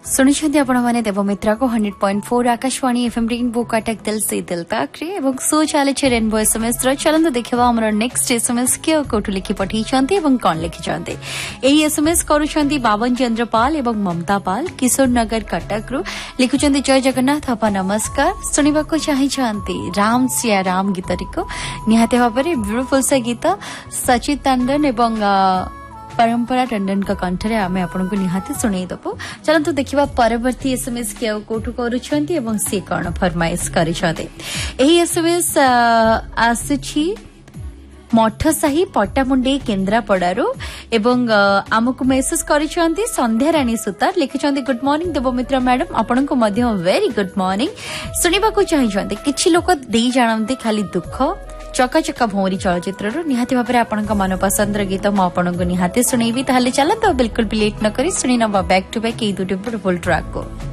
सुनिछन्ति आपण माने देवमित्रा को 100.4 आकाशवाणी एफएम रेनबो कटक दिल से दिल तक रे एवं सो चले छे रेनबो एसएमएस रो चलंत देखबा हमर नेक्स्ट एसएमएस के कोठु लिखि पठी छन्ति एवं कोन लिखि छन्ति एही एसएमएस करू छन्ति बावन चंद्रपाल एवं ममता पाल किशोर नगर कटक रो लिखु छन्ति जय जगन्नाथ अपा नमस्कार सुनिबा को चाहि छन्ति राम सिया राम गीतरी को निहाते भाबरे ब्यूटीफुल से गीत सचित टंडन एवं परंपरा टंडन का कंठरे आमे आपन को निहाती सुनै दबो चलंतु देखिबा परवर्ती एसएमएस के कोठु करूछन्ती एवं से कर्ण फरमाइश करिछन्ते एही एसएमएस आसछि मठसाही पट्टामुंडी केन्द्रापड़ारू एवं आमको मेसेज करिछन्ती संध्या रानी सुतार लिखिछन्ती गुड मॉर्निंग देवमित्रा मैडम आपन को मध्य वेरी गुड मॉर्निंग सुनिबा को चाहिछन्ती किछि लोक देई जानन्ती खाली दुख चका चका भौरी चलचित्र निहाती भाव आपण मन पसंद गीत मु आपन को निहाती सुनैबी ताले चलत बिल्कुल भी लेट न करी सुनी नबा back to back A दुटी beautiful track को।